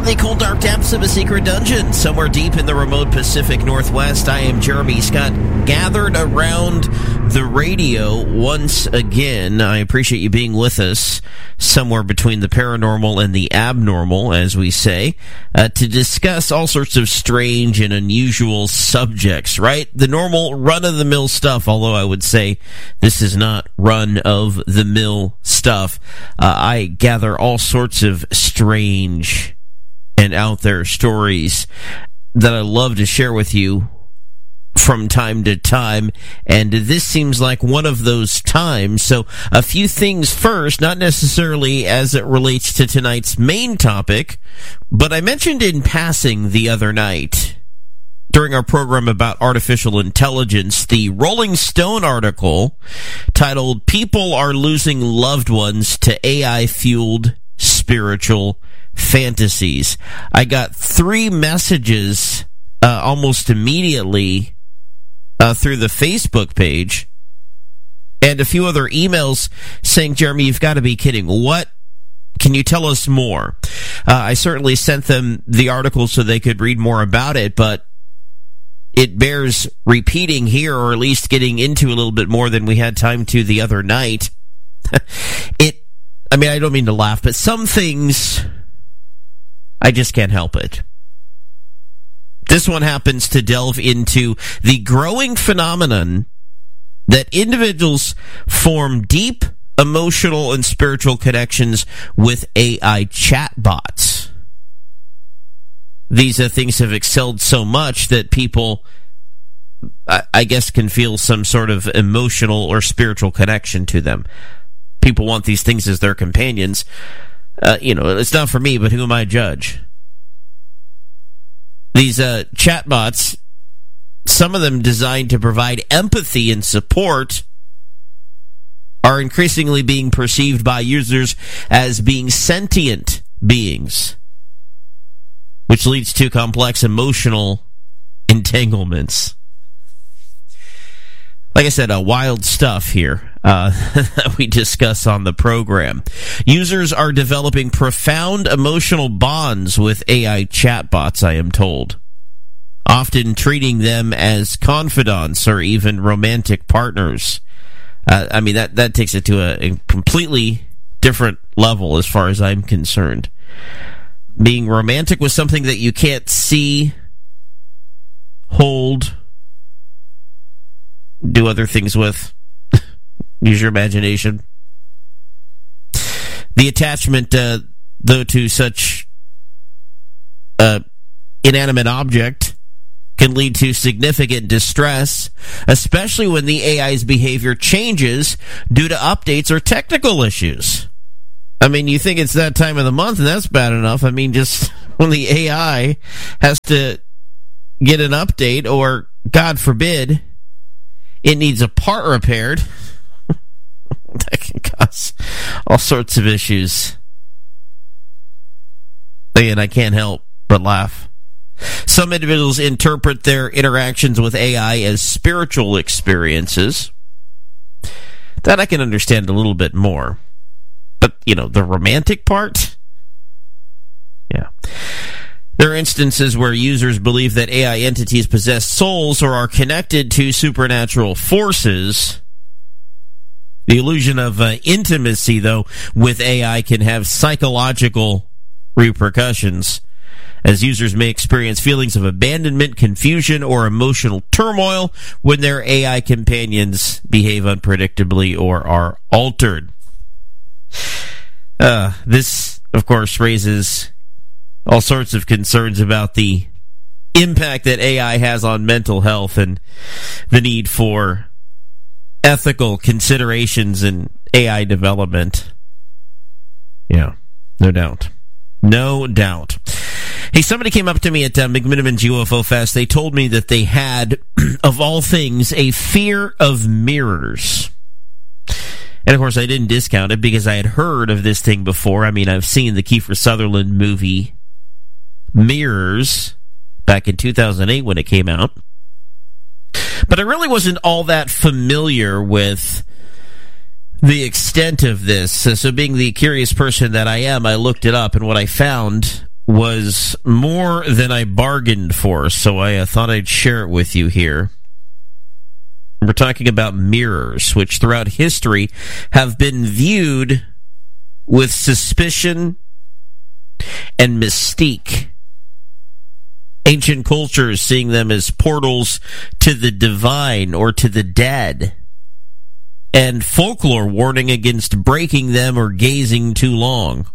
the cold, dark depths of a secret dungeon somewhere deep in the remote Pacific Northwest. I am Jeremy Scott, gathered around the radio once again. I appreciate you being with us somewhere between the paranormal and the abnormal, as we say, to discuss all sorts of strange and unusual subjects, right? The normal run-of-the-mill stuff, although I would say this is not run-of-the-mill stuff. I gather all sorts of strange and out there stories that I love to share with you from time to time, and this seems like one of those times. So a few things first, not necessarily as it relates to tonight's main topic, but I mentioned in passing the other night during our program about artificial intelligence, the Rolling Stone article titled "People Are Losing Loved Ones to AI-Fueled Spiritual Fantasies." I got 3 messages almost immediately through the Facebook page and a few other emails saying, "Jeremy, you've got to be kidding. What? Can you tell us more?" I certainly sent them the article so they could read more about it, but it bears repeating here, or at least getting into a little bit more than we had time to the other night. I don't mean to laugh, but some things, I just can't help it. This one happens to delve into the growing phenomenon that individuals form deep emotional and spiritual connections with AI chatbots. These things have excelled so much that people, I guess, can feel some sort of emotional or spiritual connection to them. People want these things as their companions. It's not for me, but who am I to judge? These chatbots, some of them designed to provide empathy and support, are increasingly being perceived by users as being sentient beings, which leads to complex emotional entanglements. Like I said, wild stuff here that we discuss on the program. Users are developing profound emotional bonds with AI chatbots, I am told, often treating them as confidants or even romantic partners. That takes it to a completely different level as far as I'm concerned. Being romantic with something that you can't see, hold, do other things with. Use your imagination. The attachment, though, to such inanimate object can lead to significant distress, especially when the AI's behavior changes due to updates or technical issues. You think it's that time of the month, and that's bad enough. Just when the AI has to get an update, or, God forbid, it needs a part repaired, that can cause all sorts of issues. Again, I can't help but laugh. Some individuals interpret their interactions with AI as spiritual experiences. That I can understand a little bit more. But, the romantic part? Yeah. There are instances where users believe that AI entities possess souls or are connected to supernatural forces. The illusion of intimacy, though, with AI can have psychological repercussions, as users may experience feelings of abandonment, confusion, or emotional turmoil when their AI companions behave unpredictably or are altered. This, of course, raises all sorts of concerns about the impact that AI has on mental health and the need for ethical considerations in AI development. Yeah, no doubt. No doubt. Hey, somebody came up to me at McMiniman's UFO Fest. They told me that they had, of all things, a fear of mirrors. And, of course, I didn't discount it because I had heard of this thing before. I've seen the Kiefer Sutherland movie Mirrors back in 2008 when it came out. But I really wasn't all that familiar with the extent of this. So being the curious person that I am, I looked it up, and what I found was more than I bargained for, so I thought I'd share it with you here. We're talking about mirrors, which throughout history have been viewed with suspicion and mystique. Ancient cultures seeing them as portals to the divine or to the dead, and folklore warning against breaking them or gazing too long.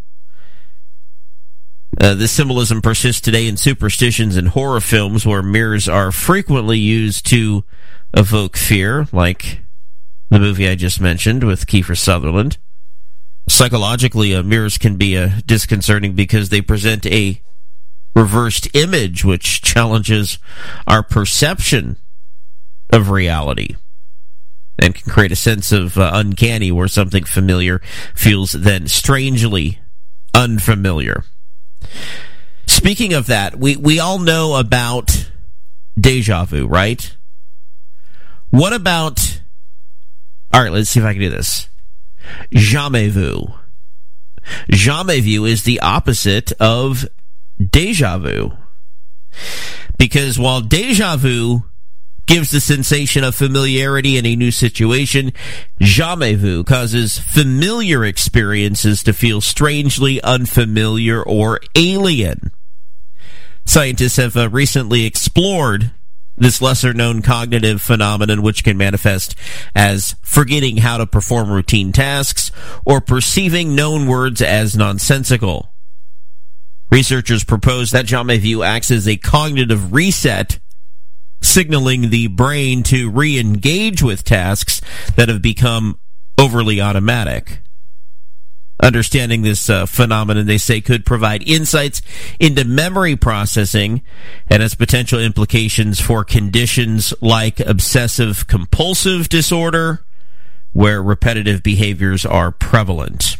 This symbolism persists today in superstitions and horror films where mirrors are frequently used to evoke fear, like the movie I just mentioned with Kiefer Sutherland. Psychologically, mirrors can be disconcerting because they present a reversed image which challenges our perception of reality and can create a sense of uncanny where something familiar feels then strangely unfamiliar. Speaking of that, we all know about deja vu, right? What about, all right, let's see if I can do this. Jamais vu. Jamais vu is the opposite of deja vu. Because while deja vu gives the sensation of familiarity in a new situation, jamais vu causes familiar experiences to feel strangely unfamiliar or alien. Scientists have recently explored this lesser-known cognitive phenomenon, which can manifest as forgetting how to perform routine tasks or perceiving known words as nonsensical. Researchers propose that jamais vu acts as a cognitive reset, signaling the brain to re-engage with tasks that have become overly automatic. Understanding this phenomenon, they say, could provide insights into memory processing and its potential implications for conditions like obsessive-compulsive disorder, where repetitive behaviors are prevalent.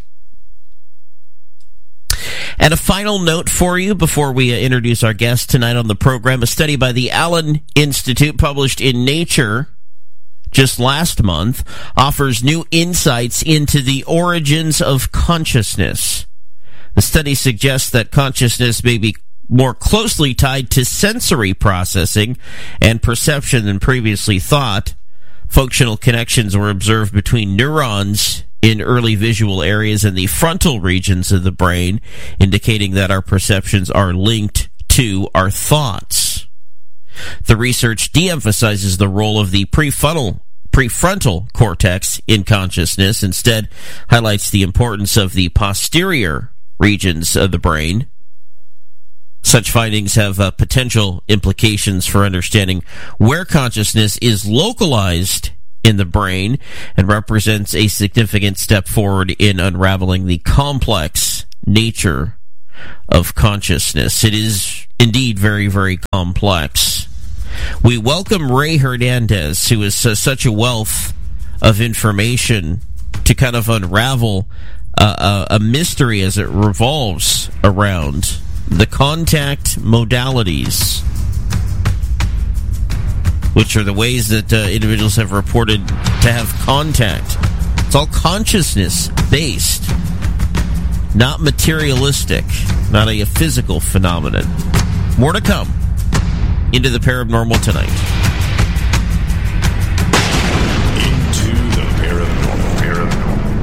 And a final note for you before we introduce our guest tonight on the program. A study by the Allen Institute published in Nature just last month offers new insights into the origins of consciousness. The study suggests that consciousness may be more closely tied to sensory processing and perception than previously thought. Functional connections were observed between neurons in early visual areas in the frontal regions of the brain, indicating that our perceptions are linked to our thoughts. The research de-emphasizes the role of the prefrontal cortex in consciousness, instead highlights the importance of the posterior regions of the brain. Such findings have potential implications for understanding where consciousness is localized in the brain and represents a significant step forward in unraveling the complex nature of consciousness. It is indeed very, very complex. We welcome Ray Hernandez, who is such a wealth of information to kind of unravel a mystery as it revolves around the contact modalities, which are the ways that individuals have reported to have contact. It's all consciousness-based, not materialistic, not a physical phenomenon. More to come. Into the Paranormal tonight. Into the Paranormal.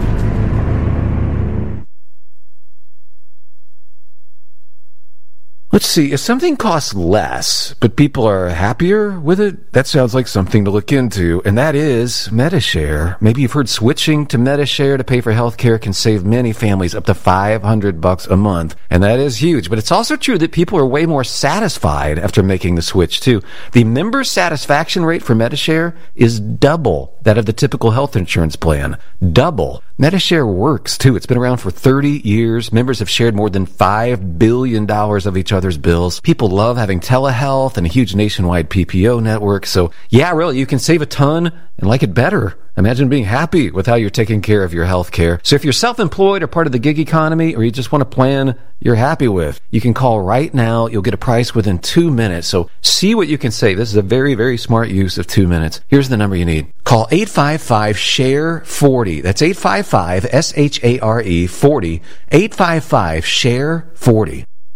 Let's see, if something costs less, but people are happier with it, that sounds like something to look into, and that is Medi-Share. Maybe you've heard switching to Medi-Share to pay for healthcare can save many families up to $500 a month, and that is huge. But it's also true that people are way more satisfied after making the switch, too. The member satisfaction rate for Medi-Share is double that of the typical health insurance plan. Double. Medi-Share works, too. It's been around for 30 years. Members have shared more than $5 billion of each other's bills. People love having telehealth and a huge nationwide PPO network. So, yeah, really, you can save a ton and like it better. Imagine being happy with how you're taking care of your health care. So if you're self-employed or part of the gig economy, or you just want a plan you're happy with, you can call right now. You'll get a price within 2 minutes. So see what you can save. This is a very, very smart use of 2 minutes. Here's the number you need. Call 855-SHARE-40. That's 855-SHARE-40. 855-SHARE-40.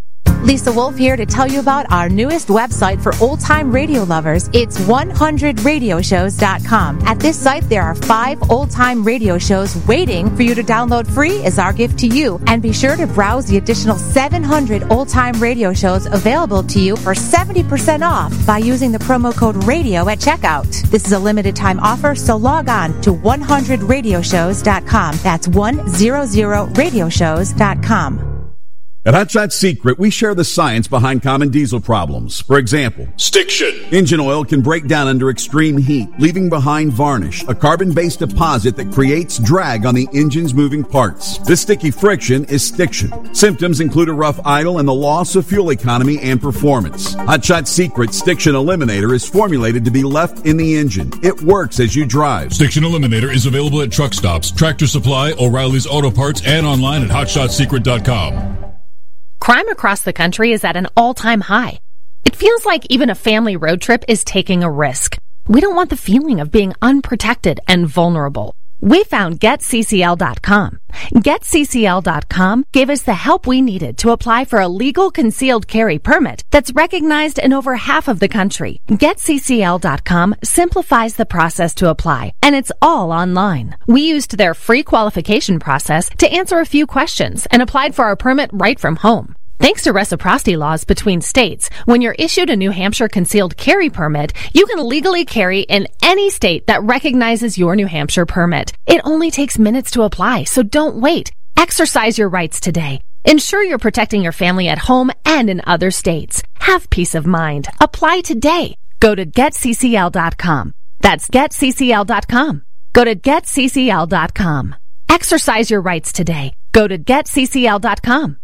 Lisa Wolf here to tell you about our newest website for old-time radio lovers. It's 100radioshows.com. At this site, there are 5 old-time radio shows waiting for you to download free as our gift to you. And be sure to browse the additional 700 old-time radio shows available to you for 70% off by using the promo code RADIO at checkout. This is a limited-time offer, so log on to 100radioshows.com. That's 100radioshows.com. At Hot Shot Secret, we share the science behind common diesel problems. For example, Stiction. Engine oil can break down under extreme heat, leaving behind varnish, a carbon-based deposit that creates drag on the engine's moving parts. This sticky friction is stiction. Symptoms include a rough idle and the loss of fuel economy and performance. Hot Shot Secret Stiction Eliminator is formulated to be left in the engine. It works as you drive. Stiction Eliminator is available at truck stops, Tractor Supply, O'Reilly's Auto Parts, and online at HotShotSecret.com. Crime across the country is at an all-time high. It feels like even a family road trip is taking a risk. We don't want the feeling of being unprotected and vulnerable. We found GetCCL.com. GetCCL.com gave us the help we needed to apply for a legal concealed carry permit that's recognized in over half of the country. GetCCL.com simplifies the process to apply, and it's all online. We used their free qualification process to answer a few questions and applied for our permit right from home. Thanks to reciprocity laws between states, when you're issued a New Hampshire concealed carry permit, you can legally carry in any state that recognizes your New Hampshire permit. It only takes minutes to apply, so don't wait. Exercise your rights today. Ensure you're protecting your family at home and in other states. Have peace of mind. Apply today. Go to GetCCL.com. That's GetCCL.com. Go to GetCCL.com. Exercise your rights today. Go to GetCCL.com.